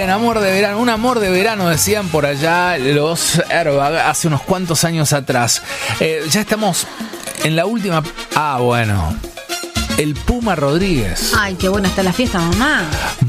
bien, amor de verano. Un amor de verano, decían por allá los Airbag hace unos cuantos años atrás. Ya estamos en la última... Ah, bueno. El Puma Rodríguez. Ay, qué buena está la fiesta, mamá.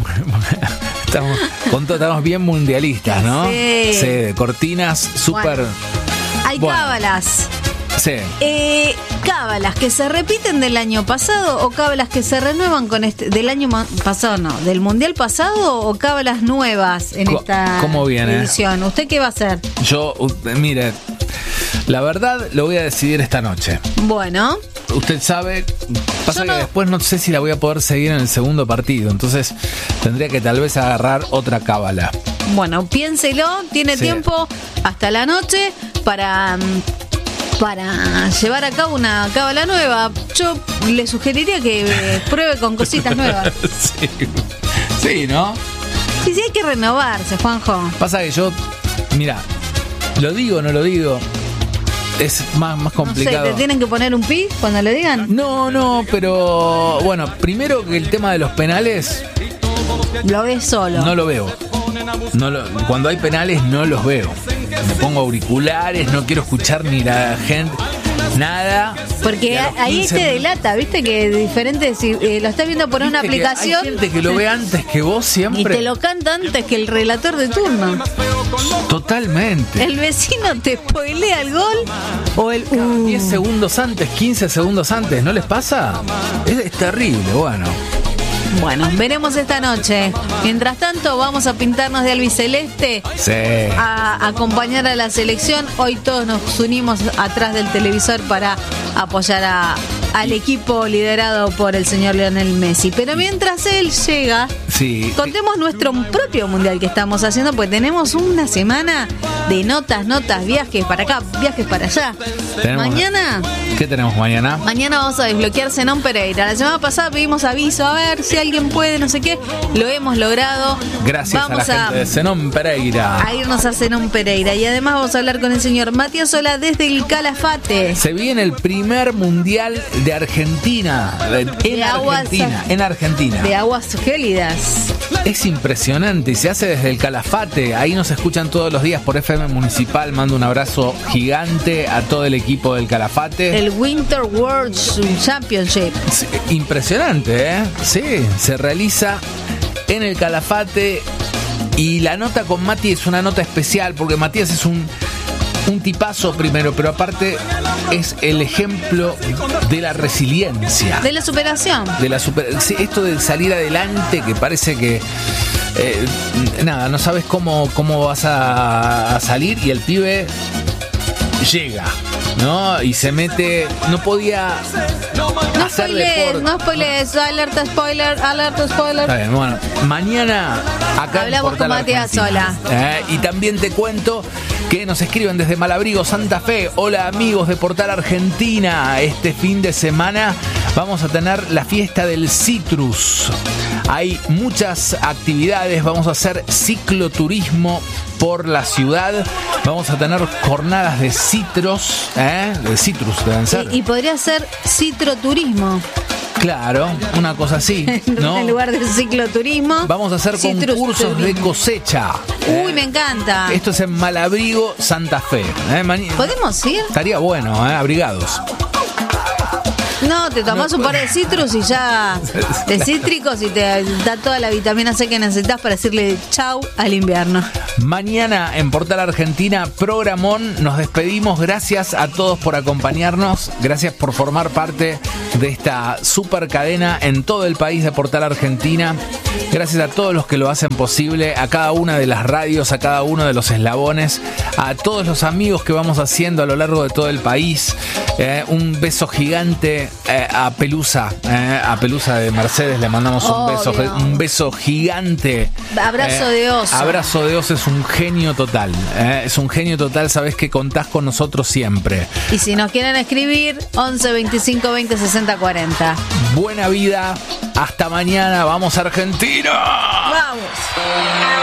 Estamos bien mundialistas, ¿no? Sí, cortinas súper... Bueno, hay cábalas. Sí. Cábalas que se repiten del año pasado o cábalas que se renuevan con del año pasado, no, del mundial pasado o cábalas nuevas en esta ¿Cómo viene? edición. ¿Usted qué va a hacer? Yo, mire, la verdad lo voy a decidir esta noche. Bueno. Usted sabe, pasa que después no sé si la voy a poder seguir en el segundo partido, entonces tendría que tal vez agarrar otra cábala. Bueno, piénselo, tiene tiempo hasta la noche para llevar a cabo una cábala nueva. Yo le sugeriría que pruebe con cositas nuevas. Sí, ¿no? Sí, hay que renovarse, Juanjo. Pasa que yo, mira, lo digo o no lo digo, es más complicado. No sé, ¿te tienen que poner un pi cuando le digan? No, pero bueno, primero que el tema de los penales... ¿Lo ves solo? No lo veo. Cuando hay penales no los veo. Me pongo auriculares, no quiero escuchar ni la gente, nada. Porque ahí te delata, viste que es diferente si lo estás viendo por una aplicación. Hay gente que lo ve antes que vos siempre. Y te lo canta antes que el relator de turno. Totalmente. El vecino te spoilea el gol o el 10 segundos antes, 15 segundos antes, ¿no les pasa? Es terrible, bueno. Bueno, veremos esta noche. Mientras tanto, vamos a pintarnos de albiceleste. Sí. A acompañar a la selección. Hoy todos nos unimos atrás del televisor para apoyar al equipo liderado por el señor Lionel Messi. Pero mientras él llega, contemos nuestro propio mundial que estamos haciendo, pues tenemos una semana de notas, viajes para acá, viajes para allá. Mañana... ¿Qué tenemos mañana? Mañana vamos a desbloquear Zenón Pereira. La semana pasada pedimos aviso, a ver si alguien puede, no sé qué. Lo hemos logrado. Gracias vamos a la gente de Zenón Pereira. A irnos a Zenón Pereira. Y además vamos a hablar con el señor Matías Sola desde el Calafate. Se viene el primer mundial de Argentina. En Argentina. De aguas gélidas. Es impresionante y se hace desde el Calafate. Ahí nos escuchan todos los días por FM Municipal. Mando un abrazo gigante a todo el equipo del Calafate. El Winter World Championship. Sí, impresionante, ¿eh? Sí, se realiza en el Calafate. Y la nota con Mati es una nota especial porque Matías es un tipazo primero, pero aparte es el ejemplo de la resiliencia. De la superación. Sí, esto de salir adelante, que parece que no sabes cómo vas a salir, y el pibe llega, ¿no? Y se mete, no podía hacer deporte. No spoilees, alerta spoiler. Está bien, bueno, mañana acá hablamos con Matías Sola. Y también te cuento que nos escriben desde Malabrigo, Santa Fe. Hola amigos de Portal Argentina. Este fin de semana vamos a tener la fiesta del citrus. Hay muchas actividades, vamos a hacer cicloturismo por la ciudad, vamos a tener jornadas de citrus, de citrus deben ser. Y podría ser citroturismo. Claro, una cosa así, ¿no? En lugar de cicloturismo. Vamos a hacer concursos de cosecha. Uy, me encanta. Esto es en Malabrigo, Santa Fe. ¿Podemos ir? Estaría bueno, abrigados. No, te tomás un par de citrus y ya de cítricos y te da toda la vitamina C que necesitas para decirle chau al invierno. Mañana en Portal Argentina, programón. Nos despedimos. Gracias a todos por acompañarnos. Gracias por formar parte de esta super cadena en todo el país de Portal Argentina. Gracias a todos los que lo hacen posible, a cada una de las radios, a cada uno de los eslabones, a todos los amigos que vamos haciendo a lo largo de todo el país. Un beso gigante a Pelusa de Mercedes, le mandamos un beso gigante. Abrazo de oso. Abrazo de oso, es un genio total. Es un genio total, sabés que contás con nosotros siempre. Y si nos quieren escribir, 11 25 20 60 40. Buena vida, hasta mañana, vamos Argentina. Vamos.